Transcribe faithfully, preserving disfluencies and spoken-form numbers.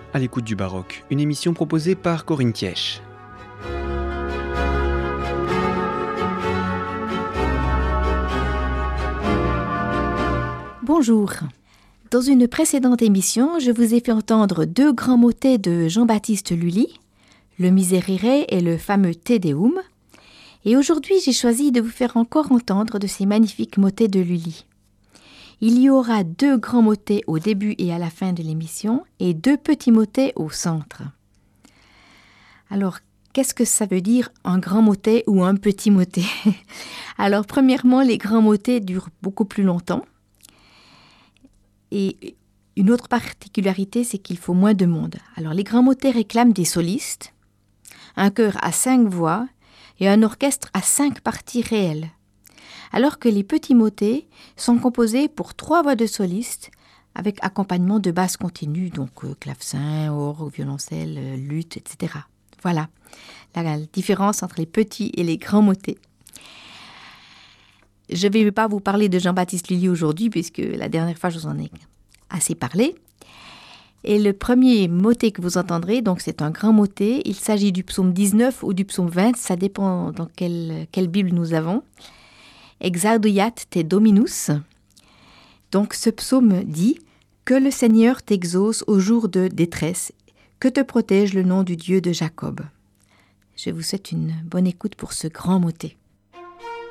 À l'écoute du baroque, une émission proposée par Corinne Thièche. Bonjour. Dans une précédente émission, je vous ai fait entendre deux grands motets de Jean-Baptiste Lully, le Miserere et le fameux Te Deum. Et aujourd'hui, j'ai choisi de vous faire encore entendre de ces magnifiques motets de Lully. Il y aura deux grands motets au début et à la fin de l'émission et deux petits motets au centre. Alors, qu'est-ce que ça veut dire un grand motet ou un petit motet? Alors, premièrement, les grands motets durent beaucoup plus longtemps. Et une autre particularité, c'est qu'il faut moins de monde. Alors, les grands motets réclament des solistes, un chœur à cinq voix et un orchestre à cinq parties réelles. Alors que les petits motets sont composés pour trois voix de solistes avec accompagnement de basse continue, donc euh, clavecin, orgue, violoncelle, euh, luth, et cetera. Voilà la, la différence entre les petits et les grands motets. Je ne vais pas vous parler de Jean-Baptiste Lully aujourd'hui, puisque la dernière fois, je vous en ai assez parlé. Et le premier motet que vous entendrez, donc c'est un grand motet. Il s'agit du psaume dix-neuf ou du psaume vingt, ça dépend dans quelle, quelle Bible nous avons. Exaudiat te Dominus. Donc ce psaume dit « Que le Seigneur t'exauce au jour de détresse, que te protège le nom du Dieu de Jacob. » Je vous souhaite une bonne écoute pour ce grand motet.